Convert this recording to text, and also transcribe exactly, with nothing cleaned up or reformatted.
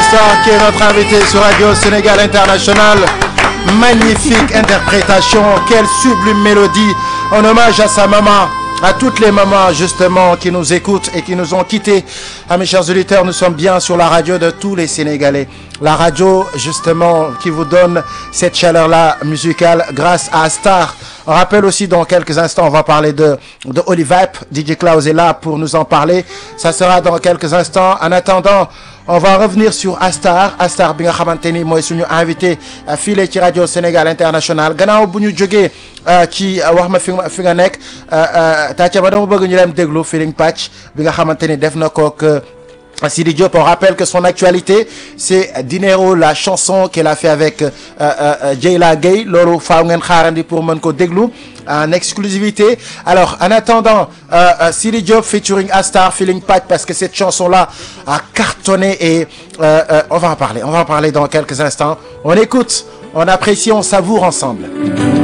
Astar qui est notre invité sur Radio Sénégal International. Magnifique interprétation, quelle sublime mélodie en hommage à sa maman, à toutes les mamans justement qui nous écoutent et qui nous ont quittés. Ah, mes chers auditeurs, nous sommes bien sur la radio de tous les Sénégalais. La radio justement qui vous donne cette chaleur-là musicale grâce à Astar. On rappelle aussi dans quelques instants, on va parler de, de Olivipe. D J Klaus est là pour nous en parler. Ça sera dans quelques instants. En attendant, on va revenir sur Astar. Astar bi nga xamanteni mooy suñu invité fii ci Radio Sénégal International. Gannaaw bu ñu jógee ci wax ma fi fi nga nekk tàcca ba dama bëgg ñu dem déglu Feeling Patch bi nga xamanteni def na kook Sidi Diop. On rappelle que son actualité, c'est Dinero, la chanson qu'elle a fait avec euh, euh, Jayla Gay. Loro Faungen Kharandi pour Monko Deglou en exclusivité. Alors, en attendant, euh, euh, Sidi Diop featuring Astar, Feeling Patch, parce que cette chanson-là a cartonné et euh, euh, on va en parler. On va en parler dans quelques instants. On écoute, on apprécie, on savoure ensemble.